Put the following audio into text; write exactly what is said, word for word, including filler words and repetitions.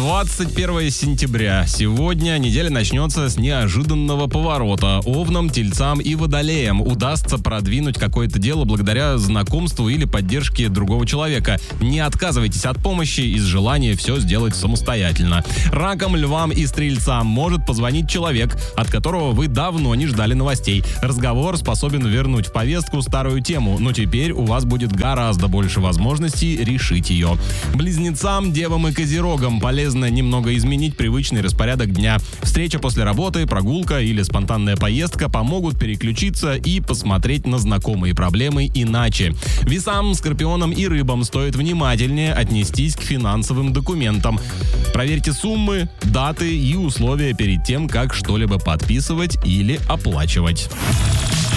двадцать первое сентября. Сегодня неделя начнется с неожиданного поворота. Овнам, Тельцам и Водолеям удастся продвинуть какое-то дело благодаря знакомству или поддержке другого человека. Не отказывайтесь от помощи из желания все сделать самостоятельно. Ракам, Львам и Стрельцам может позвонить человек, от которого вы давно не ждали новостей. Разговор способен вернуть в повестку старую тему, но теперь у вас будет гораздо больше возможностей решить ее. Близнецам, Девам и Козерогам полезно немного изменить привычный распорядок дня. Встреча после работы, прогулка или спонтанная поездка помогут переключиться и посмотреть на знакомые проблемы иначе. Весам, Скорпионам и Рыбам стоит внимательнее отнестись к финансовым документам. Проверьте суммы, даты и условия перед тем, как что-либо подписывать или оплачивать.